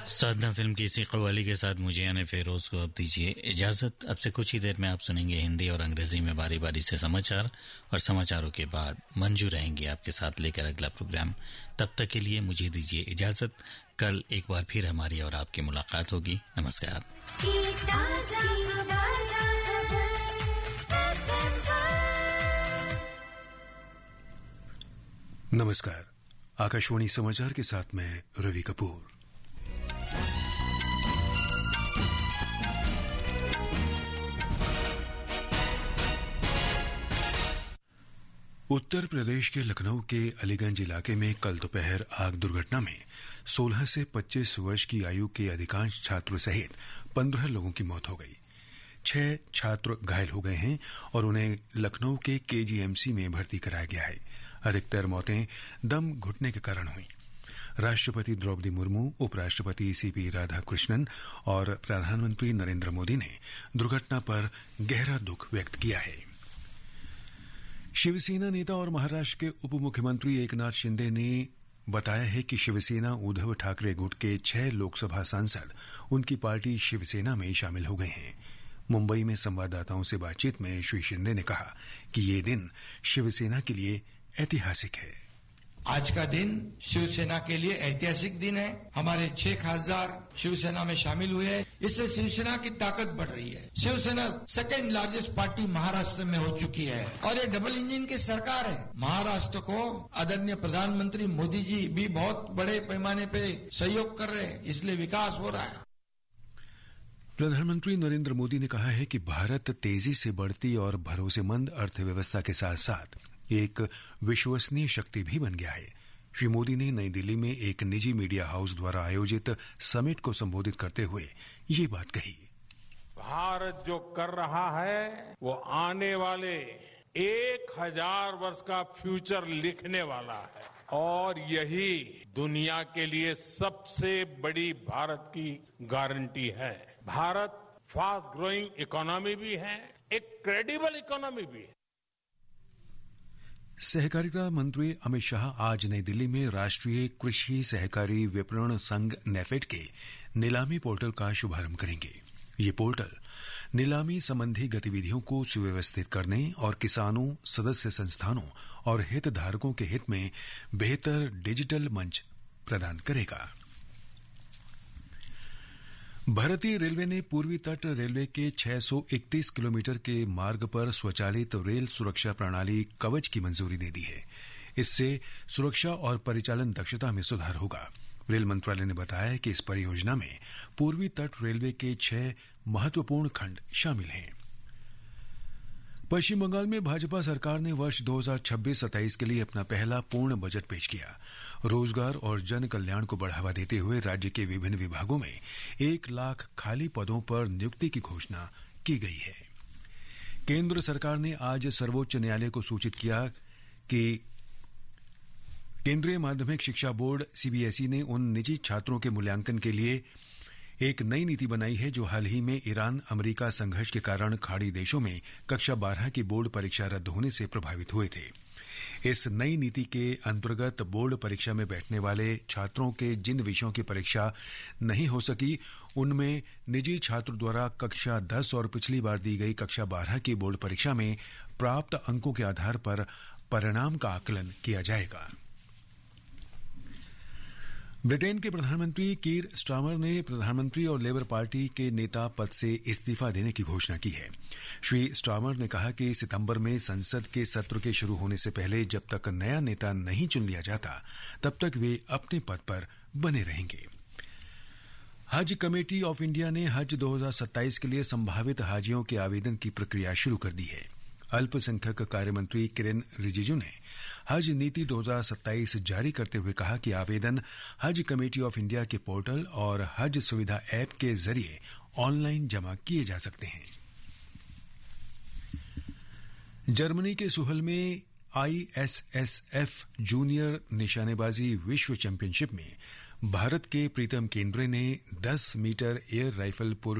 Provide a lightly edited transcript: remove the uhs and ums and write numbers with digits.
साधना film की इसी कव्वाली के साथ मुझे यानी फेरोज को अब दीजिए इजाजत। अब से कुछ ही देर में आप सुनेंगे हिंदी और अंग्रेजी में बारी बारी से समाचार, और समाचारों के बाद मंजू रहेंगे आपके साथ लेकर अगला प्रोग्राम। तब तक के लिए मुझे दीजिए इजाजत। कल एक बार फिर हमारी और आपकी मुलाकात होगी। नमस्कार। नमस्कार। आकाशवाणी समाचार के साथ मैं रवि कपूर। उत्तर प्रदेश के लखनऊ के अलीगंज इलाके में कल दोपहर आग दुर्घटना में 16 से 25 वर्ष की आयु के अधिकांश छात्रों सहित 15 लोगों की मौत हो गई। 6 छात्र घायल हो गए हैं और उन्हें लखनऊ के केजीएमसी में भर्ती कराया गया है। अधिकतर मौतें दम घुटने के कारण हुई। राष्ट्रपति द्रौपदी मुर्मू, उपराष्ट्रपति सीपी राधाकृष्णन और प्रधानमंत्री नरेंद्र मोदी ने दुर्घटना पर गहरा दुख व्यक्त किया है। शिवसेना नेता और महाराष्ट्र के उप मुख्यमंत्री एकनाथ शिंदे ने बताया है कि शिवसेना उद्धव ठाकरे गुट के 6 लोकसभा सांसद उनकी पार्टी शिवसेना में शामिल हो गए हैं। मुंबई में संवाददाताओं से बातचीत में श्री शिंदे ने कहा कि ये दिन शिवसेना के लिए ऐतिहासिक है। आज का दिन शिवसेना के लिए ऐतिहासिक दिन है। हमारे 6 खासदार शिवसेना में शामिल हुए हैं। इससे शिवसेना की ताकत बढ़ रही है। Shiv Sena second largest party Maharashtra में हो चुकी है और ये डबल इंजन की सरकार है। महाराष्ट्र को आदरणीय प्रधानमंत्री मोदी जी भी बहुत बड़े पैमाने पे सहयोग कर रहे हैं, इसलिए विकास हो रहा है। प्रधानमंत्री नरेंद्र मोदी ने कहा है कि भारत तेजी से बढ़ती और भरोसेमंद अर्थव्यवस्था के साथ साथ एक विश्वसनीय शक्ति भी बन गया है। श्री मोदी ने नई दिल्ली में एक निजी मीडिया हाउस द्वारा आयोजित समिट को संबोधित करते हुए ये बात कही। भारत जो कर रहा है वो आने वाले 1000 वर्ष का फ्यूचर लिखने वाला है और यही दुनिया के लिए सबसे बड़ी भारत की गारंटी है। भारत फास्ट ग्रोइंग इकोनॉमी भी है, एक क्रेडिबल इकोनॉमी भी है। सहकारिता मंत्री अमित शाह आज नई दिल्ली में राष्ट्रीय कृषि सहकारी विपणन संघ नेफेड के नीलामी पोर्टल का शुभारंभ करेंगे। ये पोर्टल नीलामी संबंधी गतिविधियों को सुव्यवस्थित करने और किसानों, सदस्य संस्थानों और हितधारकों के हित में बेहतर डिजिटल मंच प्रदान करेगा। भारतीय रेलवे ने पूर्वी तट रेलवे के 631 किलोमीटर के मार्ग पर स्वचालित रेल सुरक्षा प्रणाली कवच की मंजूरी दे दी है। इससे सुरक्षा और परिचालन दक्षता में सुधार होगा। रेल मंत्रालय ने बताया कि इस परियोजना में पूर्वी तट रेलवे के 6 महत्वपूर्ण खंड शामिल हैं। पश्चिम बंगाल में भाजपा सरकार ने वर्ष 2026-27 के लिए अपना पहला पूर्ण बजट पेश किया। रोजगार और जन कल्याण को बढ़ावा देते हुए राज्य के विभिन्न विभागों में 1 लाख खाली पदों पर नियुक्ति की घोषणा की गई है। केंद्र सरकार ने आज सर्वोच्च न्यायालय को सूचित किया कि केंद्रीय माध्यमिक शिक्षा बोर्ड सीबीएसई ने उन निजी छात्रों के मूल्यांकन के लिए एक नई नीति बनाई है जो हाल ही में ईरान अमेरिका संघर्ष के कारण खाड़ी देशों में कक्षा 12 की बोर्ड परीक्षा रद्द होने से प्रभावित हुए थे। इस नई नीति के अंतर्गत बोर्ड परीक्षा में बैठने वाले छात्रों के जिन विषयों की परीक्षा नहीं हो सकी उनमें निजी छात्र द्वारा कक्षा 10 और पिछली बार दी गई कक्षा 12 की बोर्ड परीक्षा में प्राप्त अंकों के आधार पर परिणाम का आकलन किया जाएगा। ब्रिटेन के प्रधानमंत्री कीर स्टारमर ने प्रधानमंत्री और लेबर पार्टी के नेता पद से इस्तीफा देने की घोषणा की है। श्री स्टारमर ने कहा कि सितंबर में संसद के सत्र के शुरू होने से पहले जब तक नया नेता नहीं चुन लिया जाता तब तक वे अपने पद पर बने रहेंगे। हज कमेटी ऑफ इंडिया ने हज 2027 के लिए संभावित हाजियों के आवेदन की प्रक्रिया शुरू कर दी है। अल्पसंख्यक कार्य मंत्री किरेन रिजिजू ने हज नीति 2027 जारी करते हुए कहा कि आवेदन हज कमेटी ऑफ इंडिया के पोर्टल और हज सुविधा ऐप के जरिए ऑनलाइन जमा किए जा सकते हैं। जर्मनी के सुहल में ISSF जूनियर निशानेबाजी विश्व चैंपियनशिप में भारत के प्रीतम केंद्रे ने 10 मीटर एयर राइफल पुरुष